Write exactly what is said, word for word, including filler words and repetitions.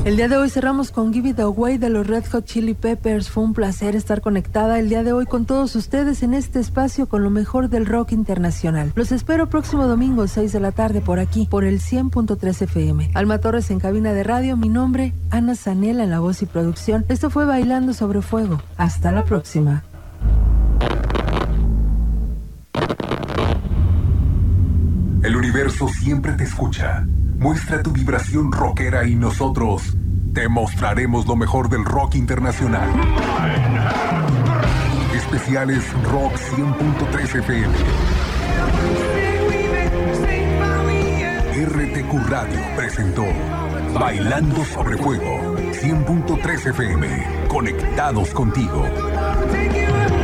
El día de hoy cerramos con Give It Away de los Red Hot Chili Peppers. Fue un placer estar conectada el día de hoy con todos ustedes en este espacio con lo mejor del rock internacional. Los espero próximo domingo, seis de la tarde, por aquí, por el cien punto tres F M. Alma Torres en cabina de radio, mi nombre, Ana Zanella en la voz y producción. Esto fue Bailando sobre Fuego. Hasta la próxima. El universo siempre te escucha. Muestra tu vibración rockera y nosotros te mostraremos lo mejor del rock internacional. Especiales Rock cien punto tres F M. R T Q Radio presentó Bailando sobre Fuego, cien punto tres F M. Conectados contigo.